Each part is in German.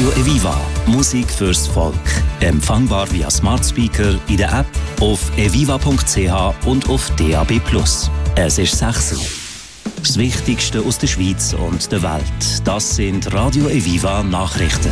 Radio Eviva. Musik fürs Volk. Empfangbar via Smart Speaker, in der App, auf eviva.ch und auf DAB+. Es ist 6 Uhr. Das Wichtigste aus der Schweiz und der Welt. Das sind Radio Eviva Nachrichten.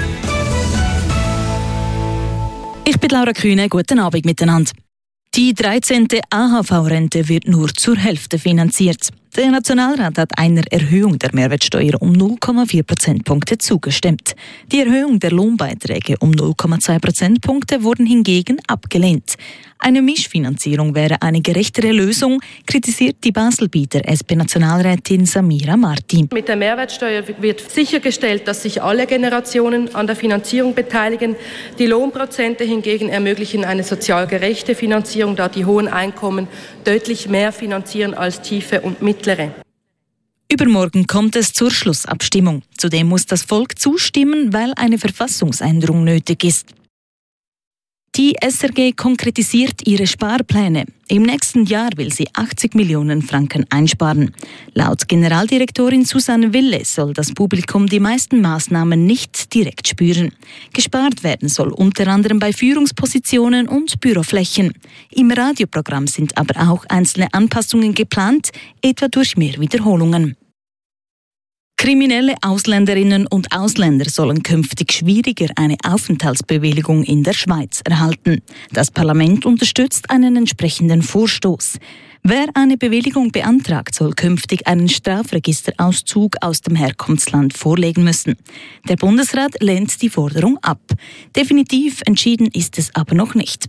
Ich bin Laura Kühne. Guten Abend miteinander. Die 13. AHV-Rente wird nur zur Hälfte finanziert. Der Nationalrat hat einer Erhöhung der Mehrwertsteuer um 0,4 Prozentpunkte zugestimmt. Die Erhöhung der Lohnbeiträge um 0,2 Prozentpunkte wurden hingegen abgelehnt. Eine Mischfinanzierung wäre eine gerechtere Lösung, kritisiert die Baselbieter SP-Nationalrätin Samira Marti. Mit der Mehrwertsteuer wird sichergestellt, dass sich alle Generationen an der Finanzierung beteiligen. Die Lohnprozente hingegen ermöglichen eine sozial gerechte Finanzierung, da die hohen Einkommen deutlich mehr finanzieren als tiefe und mittlere. Übermorgen kommt es zur Schlussabstimmung. Zudem muss das Volk zustimmen, weil eine Verfassungsänderung nötig ist. Die SRG konkretisiert ihre Sparpläne. Im nächsten Jahr will sie 80 Millionen Franken einsparen. Laut Generaldirektorin Susanne Wille soll das Publikum die meisten Maßnahmen nicht direkt spüren. Gespart werden soll unter anderem bei Führungspositionen und Büroflächen. Im Radioprogramm sind aber auch einzelne Anpassungen geplant, etwa durch mehr Wiederholungen. Kriminelle Ausländerinnen und Ausländer sollen künftig schwieriger eine Aufenthaltsbewilligung in der Schweiz erhalten. Das Parlament unterstützt einen entsprechenden Vorstoß. Wer eine Bewilligung beantragt, soll künftig einen Strafregisterauszug aus dem Herkunftsland vorlegen müssen. Der Bundesrat lehnt die Forderung ab. Definitiv entschieden ist es aber noch nicht.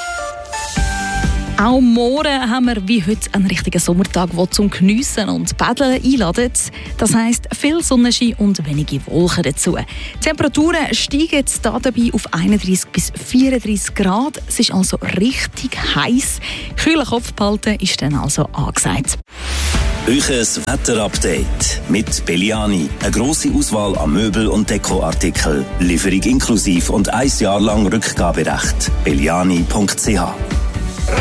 Auch morgen haben wir wie heute einen richtigen Sommertag, der zum Geniessen und Paddeln einladet. Das heisst, viel Sonnenschein und wenige Wolken dazu. Die Temperaturen steigen jetzt dabei auf 31 bis 34 Grad. Es ist also richtig heiß. Kühler Kopf behalten ist dann also angesagt. Euches Wetterupdate mit Belliani. Eine grosse Auswahl an Möbel- und Dekoartikeln. Lieferung inklusiv und 1 Jahr lang Rückgaberecht. belliani.ch